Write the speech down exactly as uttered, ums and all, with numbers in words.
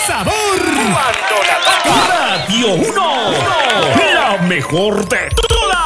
sabor. Cuando la toca Radio uno, la mejor de todas.